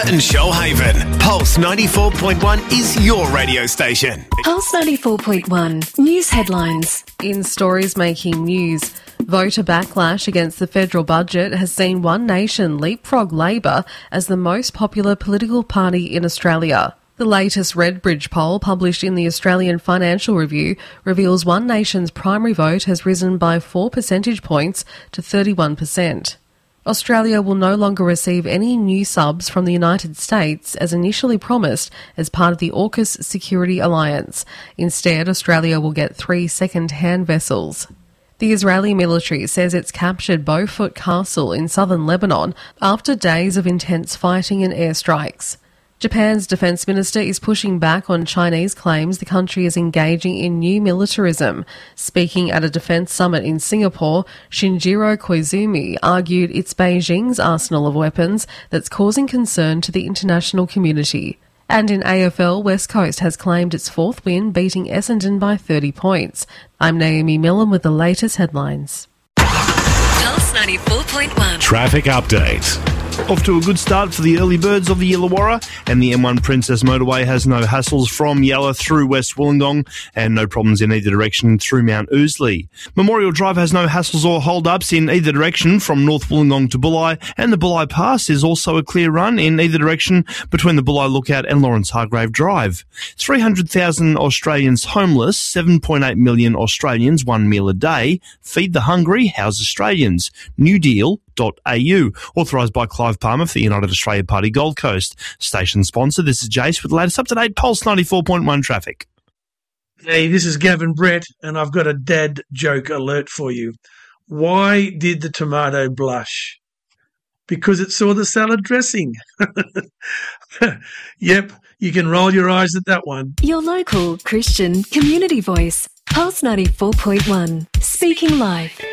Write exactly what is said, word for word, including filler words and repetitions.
And Shoalhaven, Pulse ninety-four point one is your radio station. Pulse ninety-four point one, news headlines. In stories making news, voter backlash against the federal budget has seen One Nation leapfrog Labor as the most popular political party in Australia. The latest Redbridge poll, published in the Australian Financial Review, reveals One Nation's primary vote has risen by four percentage points to thirty-one percent. Australia will no longer receive any new subs from the United States as initially promised as part of the AUKUS security alliance. Instead, Australia will get three second-hand vessels. The Israeli military says it's captured Beaufort Castle in southern Lebanon after days of intense fighting and airstrikes. Japan's defence minister is pushing back on Chinese claims the country is engaging in new militarism. Speaking at a defence summit in Singapore, Shinjiro Koizumi argued it's Beijing's arsenal of weapons that's causing concern to the international community. And in A F L, West Coast has claimed its fourth win, beating Essendon by thirty points. I'm Naomi Millen with the latest headlines. Pulse ninety-four point one. Traffic update. Off to a good start for the early birds of the Illawarra, and the M one Princess Motorway has no hassles from Yalla through West Wollongong and no problems in either direction through Mount Ousley. Memorial Drive has no hassles or hold-ups in either direction from North Wollongong to Bulli, and the Bulli Pass is also a clear run in either direction between the Bulli Lookout and Lawrence Hargrave Drive. three hundred thousand Australians homeless, seven point eight million Australians one meal a day. Feed the hungry, house Australians. New Deal dot A U, authorised by Clive Palmer for the United Australia Party Gold Coast. Station sponsor, this is Jace with the latest up-to-date Pulse ninety-four point one traffic. Hey, this is Gavin Brett, and I've got a dad joke alert for you. Why did the tomato blush? Because it saw the salad dressing. Yep, you can roll your eyes at that one. Your local Christian community voice. Pulse ninety-four point one. Speaking live.